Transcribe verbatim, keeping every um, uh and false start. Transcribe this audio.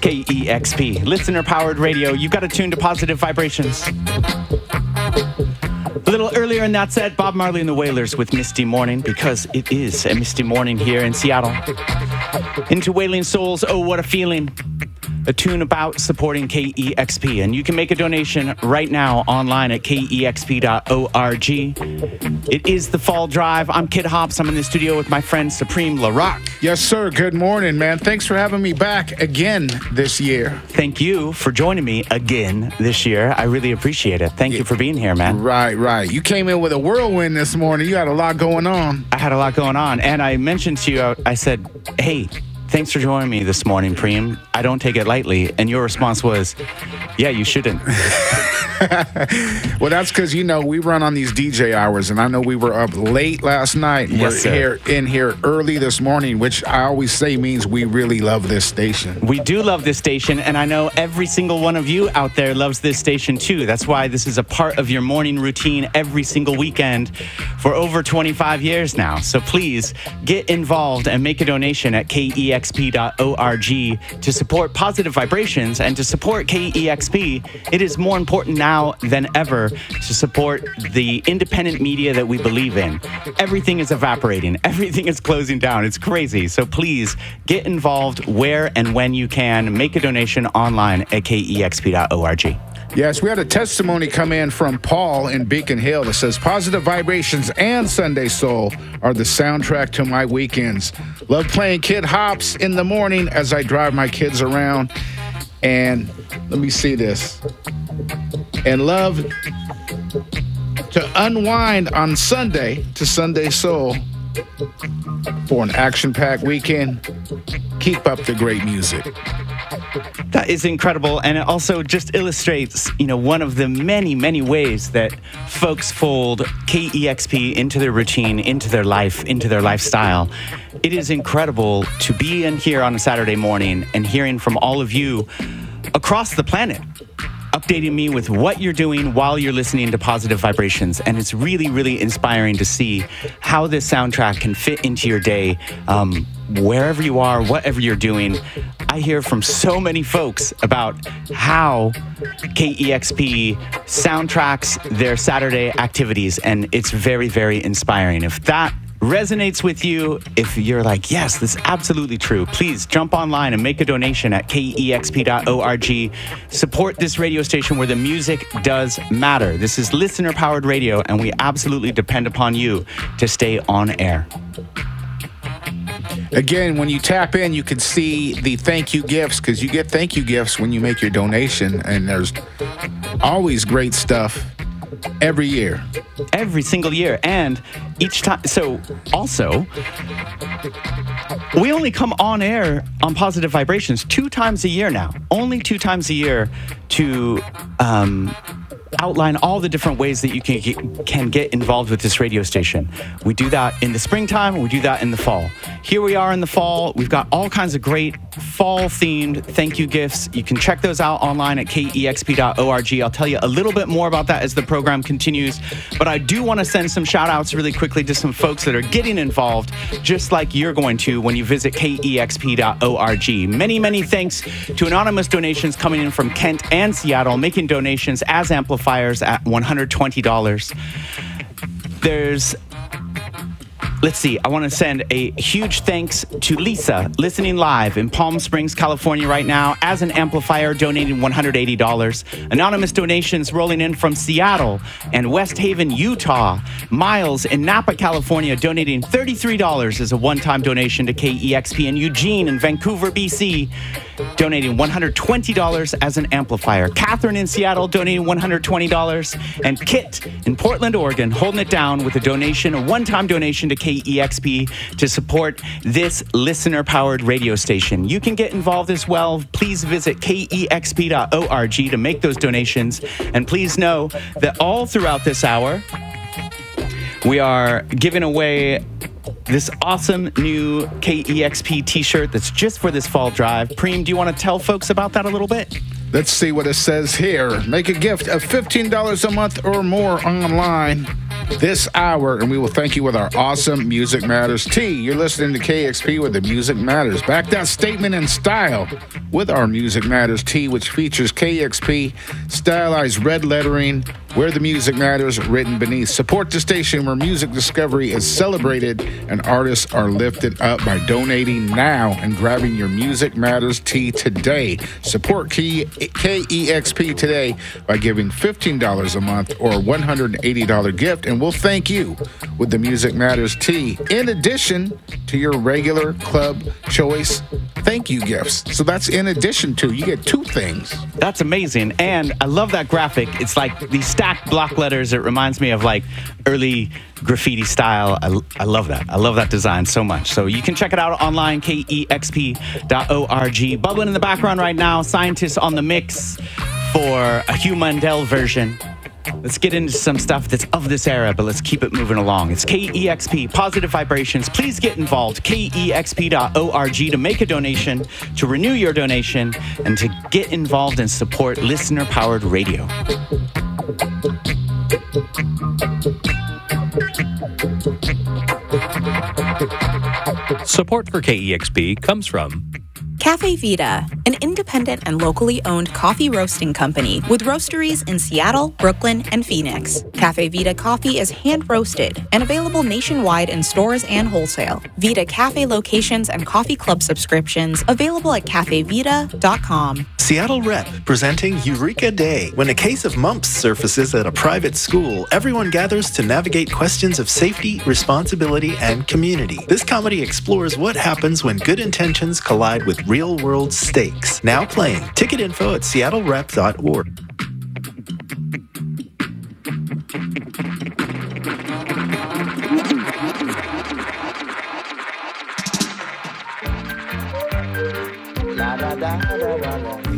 K E X P, listener-powered radio. You've got to tune to positive vibrations. A little earlier in that set, Bob Marley and the Wailers with Misty Morning, because it is a misty morning here in Seattle. Into Wailing Souls, Oh What a Feeling. A tune about supporting K E X P. And you can make a donation right now online at K E X P dot org. It is the Fall Drive. I'm Kid Hops. I'm in the studio with my friend Supreme LaRock. Yes, sir. Good morning, man. Thanks for having me back again this year. Thank you for joining me again this year. I really appreciate it. Thank yeah. you for being here, man. Right, right. You came in with a whirlwind this morning. You had a lot going on. I had a lot going on. And I mentioned to you, I said, hey, thanks for joining me this morning, Preem. I don't take it lightly. And your response was, yeah, you shouldn't. Well, that's because, you know, we run on these D J hours, and I know we were up late last night. Yes, we're sir. here in here early this morning, which I always say means we really love this station. We do love this station, and I know every single one of you out there loves this station too. That's why this is a part of your morning routine every single weekend for over twenty-five years now. So please get involved and make a donation at K E X P dot org to support Positive Vibrations and to support K E X P. It is more important now than ever to support the independent media that we believe in. Everything is evaporating. Everything is closing down. It's crazy. So please get involved where and when you can. Make a donation online at K E X P dot org. Yes, we had a testimony come in from Paul in Beacon Hill that says, Positive Vibrations and Sunday Soul are the soundtrack to my weekends. Love playing Kid Hops in the morning as I drive my kids around. And let me see this. And love to unwind on Sunday to Sunday Soul for an action-packed weekend. Keep up the great music. That is incredible, and it also just illustrates, you know, one of the many, many ways that folks fold K E X P into their routine, into their life, into their lifestyle. It is incredible to be in here on a Saturday morning and hearing from all of you across the planet, updating me with what you're doing while you're listening to Positive Vibrations. And it's really, really inspiring to see how this soundtrack can fit into your day, um, wherever you are, whatever you're doing. I hear from so many folks about how K E X P soundtracks their Saturday activities, and it's very, very inspiring. If that resonates with you, if you're like, yes, this is absolutely true, please jump online and make a donation at K E X P dot org. Support this radio station where the music does matter. This is listener-powered radio, and we absolutely depend upon you to stay on air. Again, when you tap in, you can see the thank you gifts, because you get thank you gifts when you make your donation, and there's always great stuff every year. Every single year. And each time, so also, we only come on air on Positive Vibrations two times a year now. Only two times a year to um, outline all the different ways that you can get, can get involved with this radio station. We do that in the springtime, and we do that in the fall. Here we are in the fall. We've got all kinds of great fall-themed thank you gifts. You can check those out online at K E X P dot org. I'll tell you a little bit more about that as the program continues. But I do want to send some shout-outs really quickly to some folks that are getting involved, just like you're going to when you visit K E X P dot org. Many, many thanks to anonymous donations coming in from Kent and Seattle, making donations as amplifiers at one hundred twenty dollars. There's Let's see, I want to send a huge thanks to Lisa, listening live in Palm Springs, California right now, as an amplifier, donating one hundred eighty dollars. Anonymous donations rolling in from Seattle and West Haven, Utah. Miles in Napa, California, donating thirty-three dollars as a one-time donation to K E X P. And Eugene in Vancouver, B C, donating one hundred twenty dollars as an amplifier. Catherine in Seattle, donating one hundred twenty dollars. And Kit in Portland, Oregon, holding it down with a donation, a one-time donation to K E X P to support this listener-powered radio station. You can get involved as well. Please visit K E X P dot org to make those donations. And please know that all throughout this hour, we are giving away this awesome new K E X P t-shirt that's just for this fall drive. Preem, do you want to tell folks about that a little bit? Let's see what it says here. Make a gift of fifteen dollars a month or more online this hour, and we will thank you with our awesome Music Matters tea. You're listening to K X P with the Music Matters. Back that statement in style with our Music Matters tea, which features K X P stylized red lettering, where the music matters, written beneath. Support the station where music discovery is celebrated and artists are lifted up by donating now and grabbing your Music Matters tea today. Support K E X P today by giving fifteen dollars a month or a one hundred eighty dollars gift, and we'll thank you with the Music Matters tea, in addition to your regular club choice thank you gifts. So that's in addition to, you get two things. That's amazing. And I love that graphic. It's like these stacked block letters. It reminds me of like early graffiti style. I, I love that. I love that design so much. So you can check it out online, K E X P dot org. Bubbling in the background right now, scientists on the mix for a Hugh Mandel version. Let's get into some stuff that's of this era, but let's keep it moving along. It's K E X P, Positive Vibrations. Please get involved, K E X P dot org, to make a donation, to renew your donation, and to get involved and support listener-powered radio. Support for K E X P comes from Cafe Vita, an independent and locally owned coffee roasting company with roasteries in Seattle, Brooklyn, and Phoenix. Cafe Vita coffee is hand-roasted and available nationwide in stores and wholesale. Vita Cafe locations and coffee club subscriptions available at cafe vita dot com. Seattle Rep presenting Eureka Day. When a case of mumps surfaces at a private school, everyone gathers to navigate questions of safety, responsibility, and community. This comedy explores what happens when good intentions collide with real-world stakes. Now playing. Ticket info at seattle rep dot org. La, da, da, da, da, da.